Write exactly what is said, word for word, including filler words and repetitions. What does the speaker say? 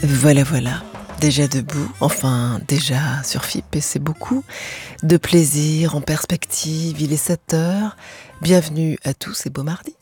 Voilà, voilà, déjà debout, enfin déjà sur F I P et c'est beaucoup, de plaisir en perspective, il est sept heures, bienvenue à tous et beau mardi.